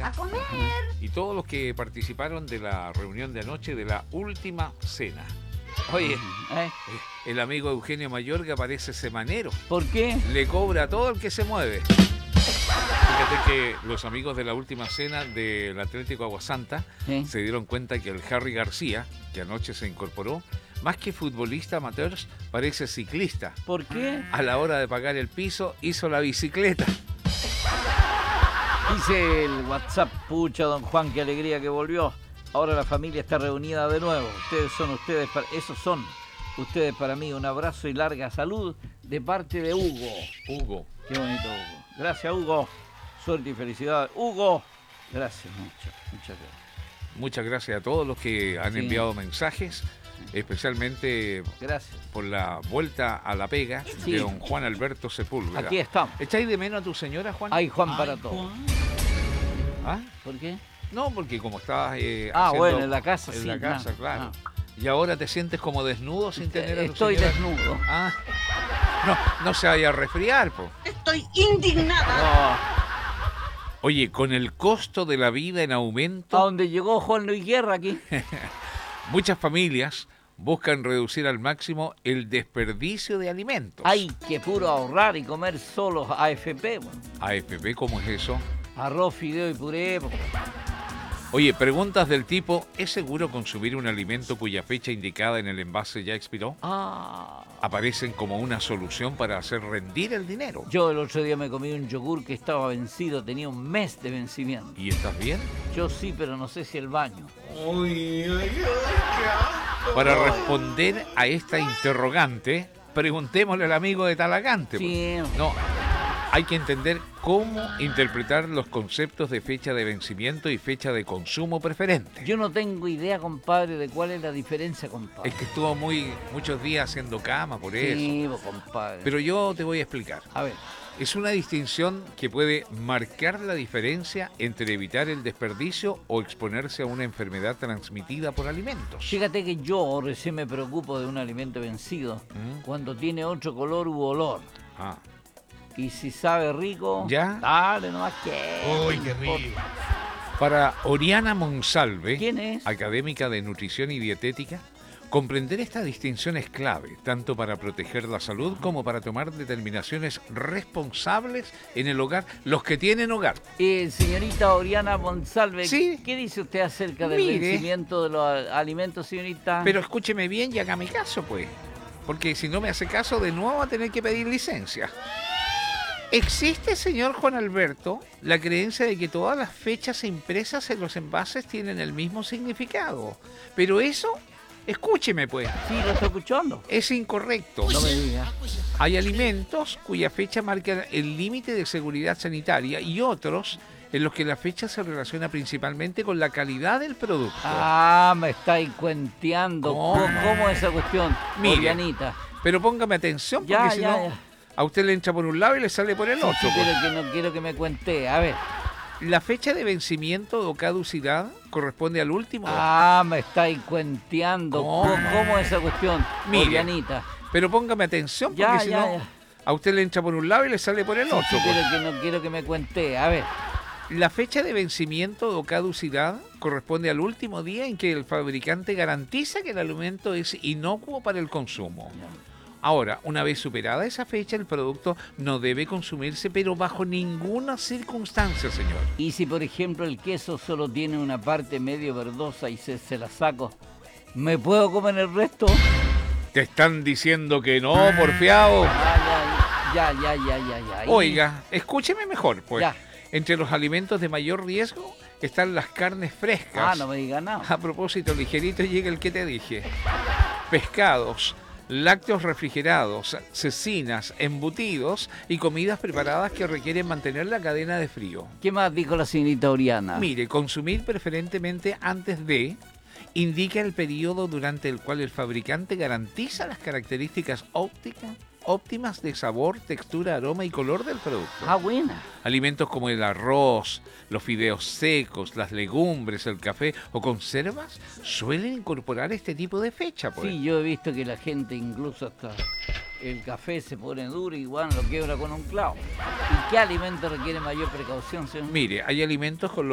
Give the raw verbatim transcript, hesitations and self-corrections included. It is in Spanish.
a comer. Y todos los que participaron de la reunión de anoche de la última cena. Oye, ¿Eh? el amigo Eugenio Mayorga parece semanero. ¿Por qué? Le cobra a todo el que se mueve. Fíjate que los amigos de la última cena del Atlético Aguasanta ¿Sí? se dieron cuenta que el Harry García, que anoche se incorporó, más que futbolista amateur, parece ciclista. ¿Por qué? A la hora de pagar el piso, hizo la bicicleta. Dice el WhatsApp, pucha, don Juan, qué alegría que volvió. Ahora la familia está reunida de nuevo. Ustedes son ustedes, para, esos son ustedes para mí. Un abrazo y larga salud de parte de Hugo. Hugo. Qué bonito, Hugo. Gracias, Hugo. Suerte y felicidad. Hugo, gracias, muchas, muchas gracias. Muchas gracias a todos los que han Sí. enviado mensajes, especialmente Gracias. por la vuelta a la pega Sí. de don Juan Alberto Sepúlveda. Aquí estamos. ¿Echáis de menos a tu señora, Juan? Hay Juan para todo. ¿Ah? ¿Por qué? No, porque como estabas eh, Ah, haciendo- bueno, en la casa, en sí, la casa, claro. claro. Y ahora te sientes como desnudo sin tener a tu Estoy señora. desnudo. Ah. No, no se vaya a resfriar, po. Estoy indignada. No. Oye, con el costo de la vida en ¿A aumento, dónde llegó Juan Luis Guerra aquí? muchas familias buscan reducir al máximo el desperdicio de alimentos. Hay que puro ahorrar y comer solos A F P. Bueno. A F P, ¿cómo es eso? Arroz, fideo y puré. po. Oye, preguntas del tipo, ¿es seguro consumir un alimento cuya fecha indicada en el envase ya expiró? Ah. Aparecen como una solución para hacer rendir el dinero. Yo el otro día me comí un yogur que estaba vencido, tenía un mes de vencimiento. ¿Y estás bien? Yo sí, pero no sé si el baño. Para responder a esta interrogante, preguntémosle al amigo de Talagante. Sí. pues. No, hay que entender cómo interpretar los conceptos de fecha de vencimiento y fecha de consumo preferente. Yo no tengo idea, compadre, de cuál es la diferencia, compadre. Es que estuvo muy muchos días haciendo cama por eso. Sí, po, compadre. Pero yo te voy a explicar. A ver, Es una distinción que puede marcar la diferencia entre evitar el desperdicio o exponerse a una enfermedad transmitida por alimentos. fíjate que yo recién me preocupo de un alimento vencido ¿Mm? cuando tiene otro color u olor. Ah, Y si sabe rico, ¿Ya? dale nomás que. ¡Uy, qué rico! Para Oriana Monsalve, ¿Quién es? académica de nutrición y dietética, comprender esta distinción es clave, tanto para proteger la salud como para tomar determinaciones responsables en el hogar, los que tienen hogar. Eh, señorita Oriana Monsalve, Sí. ¿qué dice usted acerca del Mire. vencimiento de los a- alimentos, señorita? Pero escúcheme bien y haga mi caso, pues. Porque si no me hace caso, de nuevo va a tener que pedir licencia. Existe, señor Juan Alberto, la creencia de que todas las fechas impresas en los envases tienen el mismo significado. Pero eso, escúcheme pues, Sí, lo estoy escuchando. es incorrecto. No me diga. Hay alimentos cuya fecha marca el límite de seguridad sanitaria y otros en los que la fecha se relaciona principalmente con la calidad del producto. Ah, me estáis cuenteando. ¿Cómo? ¿Cómo, ¿Cómo es esa cuestión? Mire, Orianita. Pero póngame atención porque Ya, si ya, no, ya. a usted le entra por un lado y le sale por el otro. Sí, pues. pero que no quiero que me cuente. A ver. La fecha de vencimiento o caducidad corresponde al último. Ah, me estáis cuenteando. ¿Cómo? ¿Cómo, ¿Cómo es esa cuestión? Mire, Orianita. Pero póngame atención porque Ya, si ya, no, ya. a usted le entra por un lado y le sale por el Sí, otro. sí, pues. pero que no quiero que me cuente. A ver. La fecha de vencimiento o caducidad corresponde al último día en que el fabricante garantiza que el alimento es inocuo para el consumo. Ahora, una vez superada esa fecha, el producto no debe consumirse, pero bajo ninguna circunstancia, señor. Y si, por ejemplo, el queso solo tiene una parte medio verdosa y se, se la saco, ¿me puedo comer el resto? Te están diciendo que no, porfiado. Ah, ya, ya, ya, ya, ya, ya. Y- Oiga, escúcheme mejor, pues. Ya. Entre los alimentos de mayor riesgo están las carnes frescas. Ah, no me diga nada. A propósito, ligerito llega el que te dije. Pescados, lácteos refrigerados, cecinas, embutidos y comidas preparadas que requieren mantener la cadena de frío. ¿Qué más dijo la señorita Oriana? Mire, consumir preferentemente antes de indica el periodo durante el cual el fabricante garantiza las características ópticas óptimas de sabor, textura, aroma y color del producto. Ah, buena. Alimentos como el arroz, los fideos secos, las legumbres, el café o conservas suelen incorporar este tipo de fecha, pues. Sí, yo he visto que la gente incluso hasta el café se pone duro y igual lo quiebra con un clavo. ¿Y qué alimento requiere mayor precaución, señor? Mire, hay alimentos con